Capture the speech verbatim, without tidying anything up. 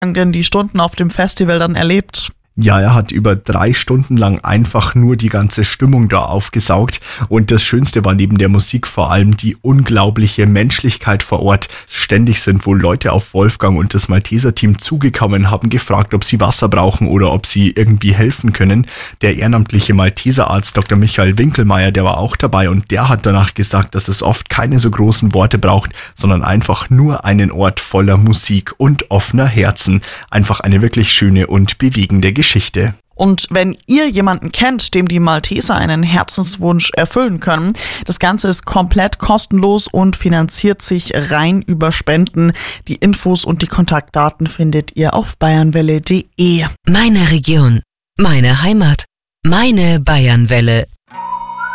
denn die Stunden auf dem Festival dann erlebt? Ja, er hat über drei Stunden lang einfach nur die ganze Stimmung da aufgesaugt. Und das Schönste war neben der Musik vor allem die unglaubliche Menschlichkeit vor Ort. Ständig sind wohl Leute auf Wolfgang und das Malteser-Team zugekommen, haben gefragt, ob sie Wasser brauchen oder ob sie irgendwie helfen können. Der ehrenamtliche Malteserarzt Doktor Michael Winkelmeier, der war auch dabei und der hat danach gesagt, dass es oft keine so großen Worte braucht, sondern einfach nur einen Ort voller Musik und offener Herzen. Einfach eine wirklich schöne und bewegende Geschichte. Geschichte. Und wenn ihr jemanden kennt, dem die Malteser einen Herzenswunsch erfüllen können, das Ganze ist komplett kostenlos und finanziert sich rein über Spenden. Die Infos und die Kontaktdaten findet ihr auf bayernwelle punkt de. Meine Region, meine Heimat, meine Bayernwelle.